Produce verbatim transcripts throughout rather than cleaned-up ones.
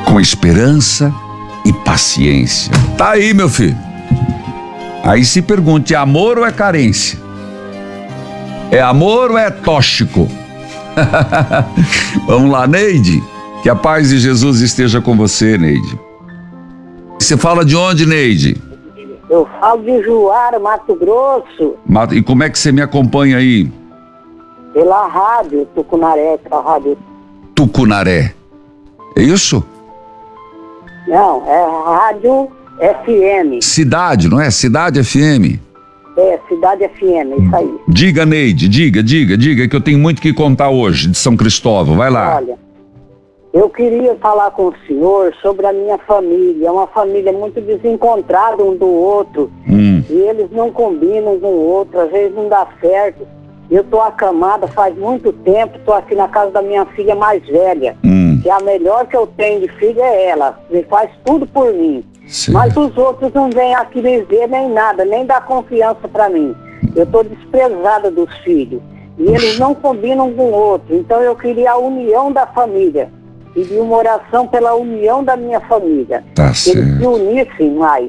com esperança e paciência. Tá aí, meu filho. Aí se pergunte, é amor ou é carência? É amor ou é tóxico? Vamos lá, Neide. Que a paz de Jesus esteja com você, Neide. Você fala de onde, Neide? Eu falo de Juara, Mato Grosso. E como é que você me acompanha aí? Pela rádio Tucunaré, pela rádio. Tucunaré. É isso? Não, é rádio F M. Cidade, não é? Cidade F M. É, Cidade F M, isso aí. Diga, Neide, diga, diga, diga, que eu tenho muito que contar hoje de São Cristóvão. Vai lá. Olha, eu queria falar com o senhor sobre a minha família. É uma família muito desencontrada um do outro. Hum. E eles não combinam um com o outro, às vezes não dá certo. Eu tô acamada faz muito tempo, tô aqui na casa da minha filha mais velha. Hum. Que a melhor que eu tenho de filha é ela. Ele faz tudo por mim. Sim. Mas os outros não vêm aqui me ver nem nada, nem dá confiança pra mim. Eu tô desprezada dos filhos. E eles não combinam um com o outro. Então eu queria a união da família. Pedir uma oração pela união da minha família. Tá que eles certo. se unissem mais.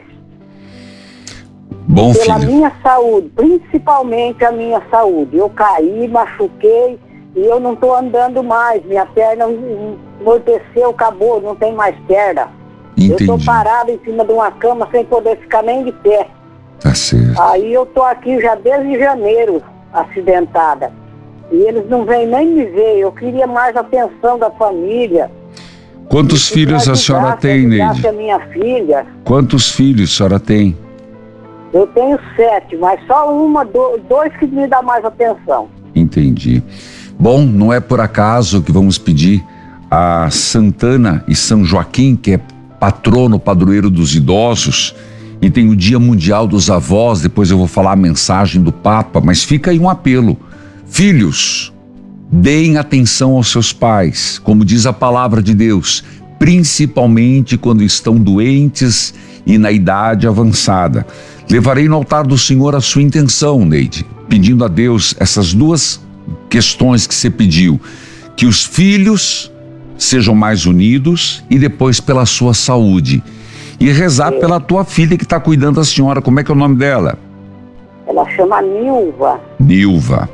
Bom, Pela filho. minha saúde, principalmente a minha saúde. Eu caí, machuquei e eu não estou andando mais. Minha perna amorteceu, acabou, não tem mais perna. Entendi. Eu estou parada em cima de uma cama sem poder ficar nem de pé. Tá certo. Aí eu estou aqui já desde janeiro, acidentada. E eles não vêm nem me ver. Eu queria mais atenção da família. Quantos Que filhos a senhora ajudasse, tem, ajudasse Neide? a minha filha. Quantos filhos a senhora tem? Eu tenho sete, mas só uma, do, dois que me dá mais atenção. Entendi. Bom, não é por acaso que vamos pedir a Santana e São Joaquim, que é patrono, padroeiro dos idosos, e tem o Dia Mundial dos Avós. Depois eu vou falar a mensagem do Papa, mas fica aí um apelo. Filhos, deem atenção aos seus pais, como diz a palavra de Deus, principalmente quando estão doentes e na idade avançada. Levarei no altar do Senhor a sua intenção, Neide, pedindo a Deus essas duas questões que você pediu, que os filhos sejam mais unidos e depois pela sua saúde. E rezar É. pela tua filha que está cuidando da senhora. Como é que é o nome dela? Ela chama Nilva. Nilva.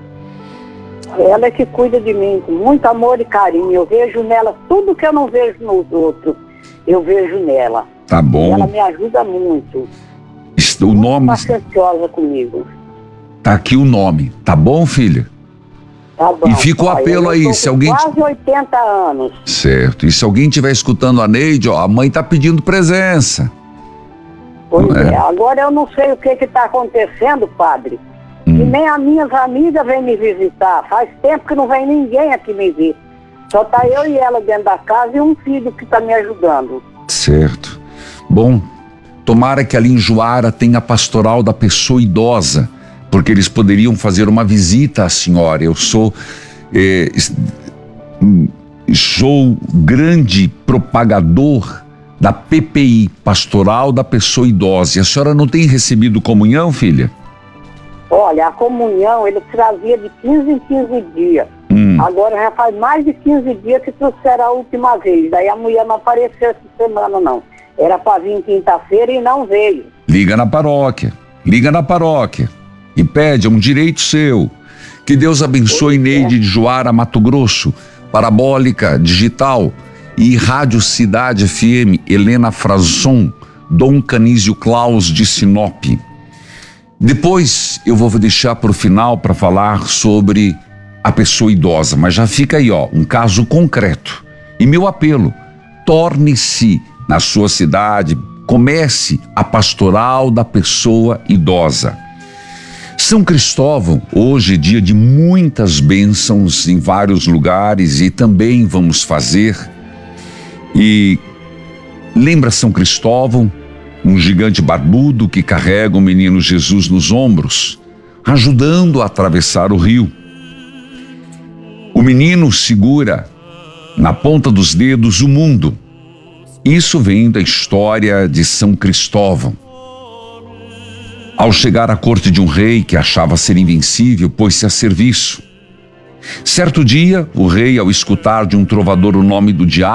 Ela é que cuida de mim com muito amor e carinho. Eu vejo nela tudo que eu não vejo nos outros. Eu vejo nela. Tá bom. Ela me ajuda muito. O muito nome, pacienciosa comigo. tá aqui o nome. Tá bom, filha? Tá bom. E fica o Olha, apelo eu aí, tô se com alguém- quase oitenta anos. Certo. E se alguém estiver escutando a Neide, ó, a mãe tá pedindo presença. Pois É. é. Agora eu não sei o que que tá acontecendo, padre. Hum. E nem as minhas amigas vêm me visitar. Faz tempo que não vem ninguém aqui me ver. Só tá eu e ela dentro da casa e um filho que tá me ajudando. Certo. Bom, tomara que ali em Juara tenha a pastoral da pessoa idosa, porque eles poderiam fazer uma visita à senhora. Eu sou eh, sou grande propagador da P P I, Pastoral da Pessoa Idosa. E a senhora não tem recebido comunhão, filha? Olha, a comunhão ele trazia de quinze em quinze dias. Hum. Agora já faz mais de quinze dias que trouxeram a última vez. Daí a mulher não apareceu essa semana, não. Era para vir quinta-feira e não veio. Liga na paróquia, liga na paróquia e pede, é um direito seu. Que Deus abençoe Neide de Juara, Mato Grosso, Parabólica Digital e Rádio Cidade F M, Helena Frazon, Dom Canísio Claus de Sinop. Depois eu vou deixar para o final para falar sobre a pessoa idosa, mas já fica aí, ó, um caso concreto. E meu apelo, torne-se na sua cidade, comece a pastoral da pessoa idosa. São Cristóvão, hoje dia de muitas bênçãos em vários lugares e também vamos fazer. E lembra São Cristóvão, um gigante barbudo que carrega o menino Jesus nos ombros, ajudando a atravessar o rio. O menino segura na ponta dos dedos o mundo. Isso vem da história de São Cristóvão. Ao chegar à corte de um rei que achava ser invencível, pôs-se a serviço. Certo dia, o rei, ao escutar de um trovador o nome do diabo,